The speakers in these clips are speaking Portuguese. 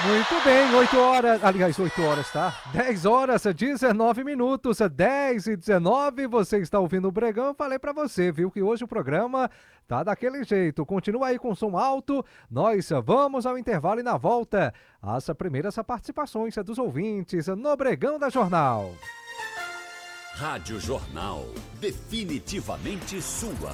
Muito bem, 8 horas, aliás, 8 horas, tá? 10 horas, 19 minutos, 10 e 19, você está ouvindo o Bregão, eu falei pra você, viu, que hoje o programa tá daquele jeito, continua aí com som alto, nós vamos ao intervalo e na volta, as primeiras participações dos ouvintes no Bregão da Jornal. Rádio Jornal, definitivamente sua.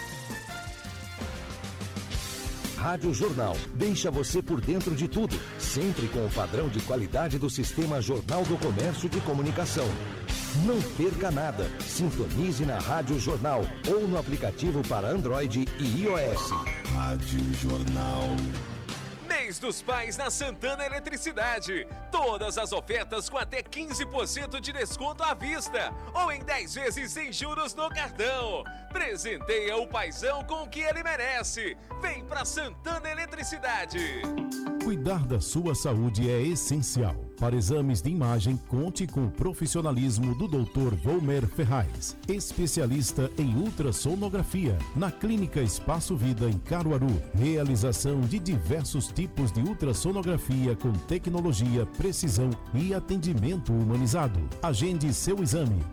Rádio Jornal deixa você por dentro de tudo, sempre com o padrão de qualidade do Sistema Jornal do Comércio de Comunicação. Não perca nada, sintonize na Rádio Jornal ou no aplicativo para Android e iOS. Rádio Jornal. Mês dos Pais na Santana Eletricidade. Todas as ofertas com até 15% de desconto à vista ou em 10 vezes sem juros no cartão. Presenteia o paizão com o que ele merece. Vem pra Santana Eletricidade. Cuidar da sua saúde é essencial. Para exames de imagem, conte com o profissionalismo do Dr. Volmer Ferraz, especialista em ultrassonografia, na Clínica Espaço Vida em Caruaru. Realização de diversos tipos de ultrassonografia com tecnologia, precisão e atendimento humanizado. Agende seu exame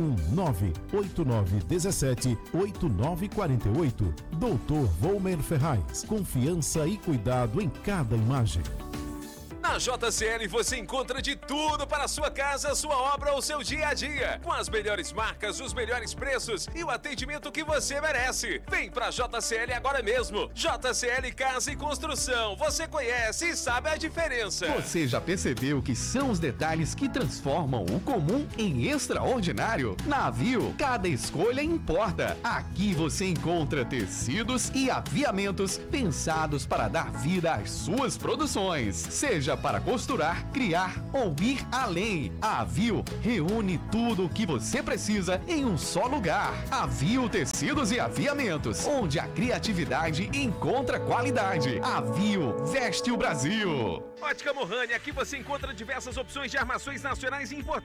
819-8917-8948. Dr. Volmer Ferraz, confiança e cuidado em cada imagem. Na JCL você encontra de tudo para a sua casa, sua obra ou seu dia a dia. Com as melhores marcas, os melhores preços e o atendimento que você merece. Vem pra JCL agora mesmo. JCL Casa e Construção. Você conhece e sabe a diferença. Você já percebeu que são os detalhes que transformam o comum em extraordinário? Na Avio, cada escolha importa. Aqui você encontra tecidos e aviamentos pensados para dar vida às suas produções. Seja para costurar, criar ou ir além. A Avio reúne tudo o que você precisa em um só lugar. Avio Tecidos e Aviamentos, onde a criatividade encontra qualidade. Avio veste o Brasil. Ótica Mohani, aqui você encontra diversas opções de armações nacionais e importadas.